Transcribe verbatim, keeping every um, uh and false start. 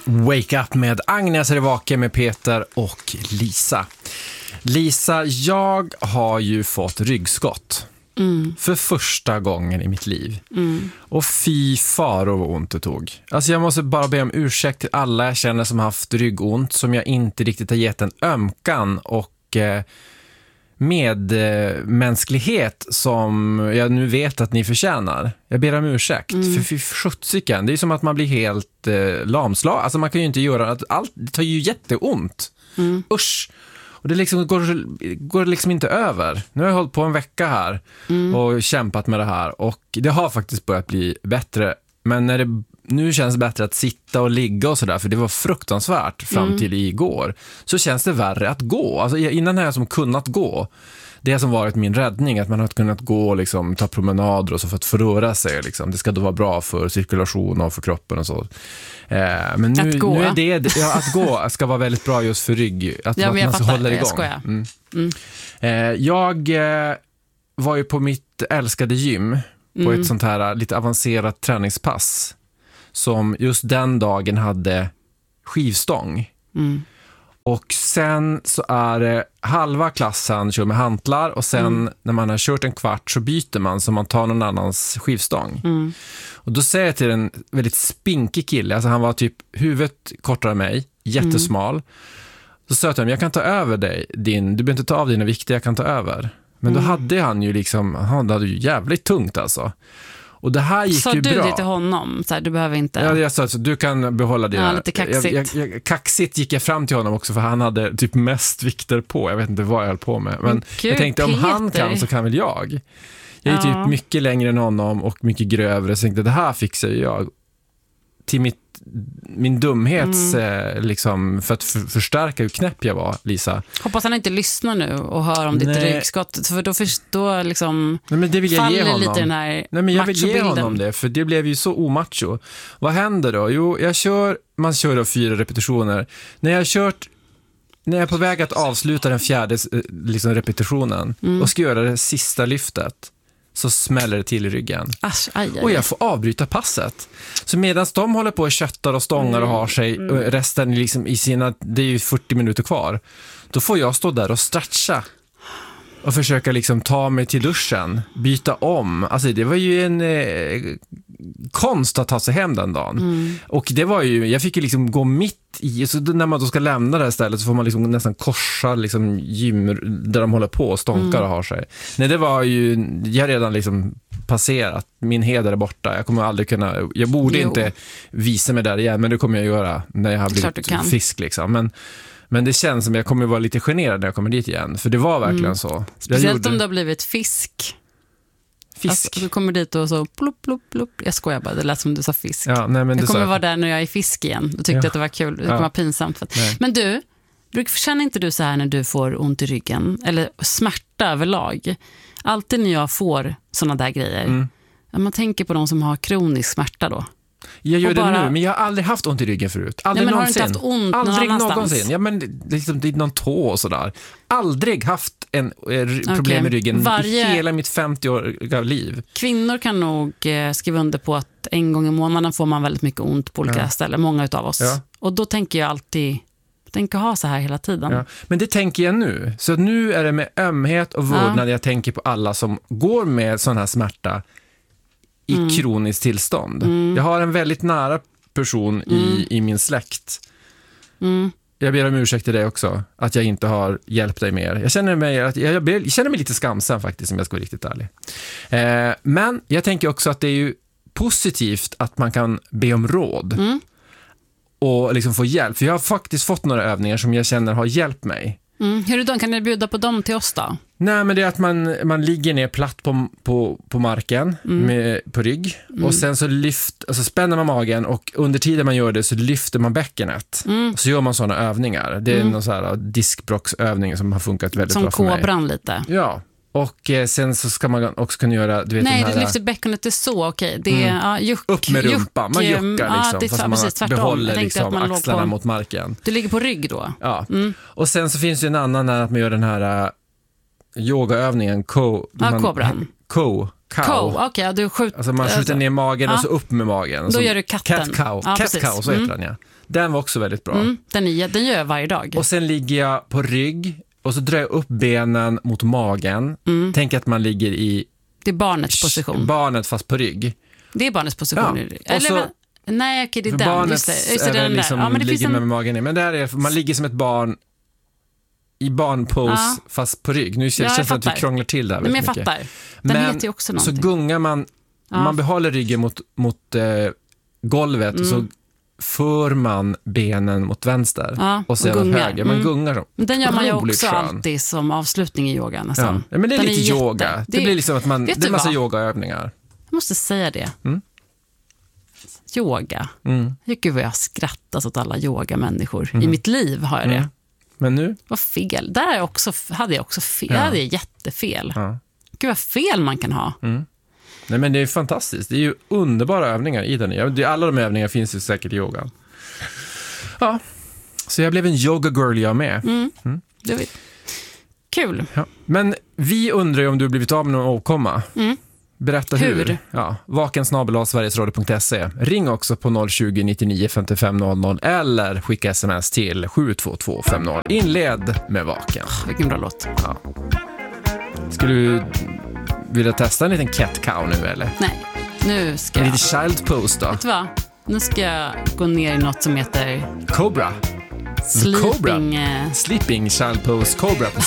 Wake Up med Agnes Revake med Peter och Lisa. Lisa, jag har ju fått ryggskott. Mm. För första gången i mitt liv. Mm. Och fy faro vad ont det tog. Alltså jag måste bara be om ursäkt till alla jag känner som har haft ryggont, som jag inte riktigt har gett en ömkan och eh, medmänsklighet som jag nu vet att ni förtjänar. Jag ber om ursäkt. Mm. För fy sjuttsiken, det är som att man blir helt eh, lamslag. Alltså man kan ju inte göra att allt, det tar ju jätteont. Mm. Usch. Och det liksom går, går liksom inte över. Nu har jag hållit på en vecka här mm. och kämpat med det här. Och det har faktiskt börjat bli bättre. Men när det nu känns det bättre att sitta och ligga och sådär, för det var fruktansvärt fram mm. till igår. Så känns det värre att gå. Alltså innan har jag som kunnat gå. Det har som varit min räddning, att man har kunnat gå och liksom, ta promenader och så för att förröra sig. Liksom. Det ska då vara bra för cirkulation och för kroppen och så. Eh, men nu, att gå. nu är det, ja, att gå ska vara väldigt bra just för rygg. Att, ja, att man så håller igång. Jag skojar. Mm. Mm. Eh, jag eh, var ju på mitt älskade gym på mm. ett sånt här lite avancerat träningspass som just den dagen hade skivstång. Mm. Och sen så är det halva klassen kör med hantlar och sen mm. när man har kört en kvart så byter man så man tar någon annans skivstång. Mm. Och då säger jag till en väldigt spinkig kille, alltså han var typ huvudet kortare än mig, jättesmal. Mm. Så sa jag till honom, jag kan ta över dig, din, du behöver inte ta av dina vikter, jag kan ta över. Men mm. då hade han ju liksom, han hade ju jävligt tungt alltså. Och det här gick så ju bra. Så du det till honom? Så här, du behöver inte... Ja, jag sa att du kan behålla det. Ja, lite kaxigt. Jag, jag, jag, kaxigt gick jag fram till honom också, för han hade typ mest vikter på. Jag vet inte vad jag höll på med. Men Gud, jag tänkte, om Peter. han kan så kan väl jag. Jag är ja. typ mycket längre än honom och mycket grövre. Så jag tänkte, det här fixar jag. Till mitt, min dumhets, mm. eh, liksom, för att för, förstärka hur knäpp jag var, Lisa. Hoppas han inte lyssnar nu och hör om ditt ryggskott, för då förstår liksom. Nej, men det vill jag ge honom. Lite den här Nej, men jag vill ge honom det, för det blev ju så omacho. Vad händer då? Jo, jag kör, man kör då fyra repetitioner. När jag har kört, när jag är på väg att avsluta den fjärde liksom, repetitionen mm. och ska göra det sista lyftet, så smäller det till i ryggen. Asch, aj, aj. Och jag får avbryta passet. Så medan de håller på och köttar och stångar mm. och har sig, mm. och resten liksom i sina, det är ju fyrtio minuter kvar, då får jag stå där och stretcha och försöka liksom ta mig till duschen, byta om. Alltså det var ju en eh, konst att ta sig hem den dagen. Mm. Och det var ju, jag fick ju liksom gå mitt i, så när man då ska lämna det här stället så får man liksom nästan korsa liksom gym där de håller på och stånkar mm. och har sig. Nej, det var ju, jag har redan liksom passerat, min heder är borta. Jag kommer aldrig kunna, jag borde jo. inte visa mig där igen, men det kommer jag göra när jag har blivit fisk liksom. Men Men det känns som jag kommer vara lite generad när jag kommer dit igen. För det var verkligen mm. så. Speciellt gjorde... om det har blivit fisk. Fisk? Alltså, du kommer dit och så plupp, plupp, plupp. Jag skojar bara, det lät som du sa fisk. Ja, nej, men jag kommer sa... vara där när jag är fisk igen. Du tyckte ja. att det var kul, det kommer ja. vara pinsamt. För... Men du, känner inte du så här när du får ont i ryggen? Eller smärta överlag? Alltid när jag får såna där grejer. Mm. Man tänker på de som har kronisk smärta då. Jag gör bara... det nu, men jag har aldrig haft ont i ryggen förut. Aldrig Nej, men någonsin. Har du inte haft ont aldrig någon någonsin. Ja, men liksom, det är någon tå och sådär. Aldrig haft en eh, problem okay. med ryggen Varje... i hela mitt femtio-åriga liv. Kvinnor kan nog eh, skriva under på att en gång i månaden får man väldigt mycket ont på olika ja. ställen. Många utav oss. Ja. Och då tänker jag alltid... Jag tänker ha så här hela tiden. Ja. Men det tänker jag nu. Så nu är det med ömhet och vårdnad ja. jag tänker på alla som går med sån här smärta i mm. kroniskt tillstånd. Mm. Jag har en väldigt nära person mm. i, i min släkt. Mm. Jag ber om ursäkt till dig också, att jag inte har hjälpt dig mer. Jag känner mig, att jag, jag, ber, jag känner mig lite skamsen faktiskt, om jag ska vara riktigt ärlig. Eh, men jag tänker också att det är ju positivt att man kan be om råd. Mm. Och liksom få hjälp. För jag har faktiskt fått några övningar som jag känner har hjälpt mig. Mm. Hur är det då? Kan du bjuda på dem till oss då? Nej, men det är att man, man ligger ner platt på, på, på marken mm. med, på rygg. Mm. Och sen så lyft, alltså spänner man magen och under tiden man gör det så lyfter man bäckenet. Mm. Så gör man sådana övningar. Det är mm. någon sån här diskbrocksövning som har funkat väldigt som bra för mig. Som kobran lite. Ja. Och eh, sen så ska man också kunna göra, du vet, nej, här, det lyfter bäckenet är så, okej. Okay. Det är mm. ja, juck, upp med rumpa, man juckar liksom, ja, det är, fast man precis, behåller liksom, att man axlarna på, mot marken. Du ligger på rygg då? Ja, mm. och sen så finns det en annan när att man gör den här uh, yogaövningen, ko, ja, man, kobran. Ko, cow. Cow, okej, okay, du skjuter... Alltså man skjuter ner magen ja. och så upp med magen. Då så, gör du katten. Cat cow, ja, cat cow så heter mm. den, ja. Den var också väldigt bra. Mm, den, är, den gör jag varje dag. Och sen ligger jag på rygg och så drar jag upp benen mot magen. Mm. Tänk att man ligger i... Det är barnets position. Barnet fast på rygg. Det är barnets position. Ja. Eller, så, nej, okej, det är den. Barnet just det, just det, är den liksom ja, men det ligger en... med magen i. Men det här är, man ligger som ett barn i barnpose ja. fast på rygg. Nu ja, känns det som att vi krånglar till det här väldigt mycket. Men jag mycket. fattar. Den men heter ju också någonting. Så gungar man, ja. man behåller ryggen mot, mot eh, golvet mm. och så för man benen mot vänster ja, och sen och höger. Man mm. gungar så. Men den gör man ju också skön. alltid som avslutning i yoga nästan. Ja. Men det är den lite är yoga. Jätte... Det, det blir liksom att man, det är en massa yogaövningar. Jag måste säga det. Mm. Yoga. Mm. Gud vad jag skrattas åt alla yogamänniskor. Mm. I mitt liv har jag det. Mm. Men nu? Vad fel. Där jag också, hade jag också fel. Ja. Hade jag jättefel. Ja. Gud vad fel man kan ha. Mm. Nej men det är fantastiskt. Det är ju underbara övningar i den. Alla de övningarna finns ju säkert i yogan. Ja, så jag blev en yoga girl jag med. Mm. Mm. Det var... Kul. Ja. Men vi undrar ju om du har blivit av med någon åkomma. Mm. Berätta hur. hur? Ja, vaken snabel-a sverigesradio punkt se. Ring också på noll tjugo, nittionio, femtiofem noll noll eller skicka sms till sju två två fem noll. Inled med vaken. Oh, vilken bra låt. Ja. Skulle du vilja testa en liten cat cow nu eller? Nej, nu ska en jag... lite child pose då? Vet du vad? Nu ska jag gå ner i något som heter... Cobra. Sleeping... Cobra. Sleeping child pose Cobra på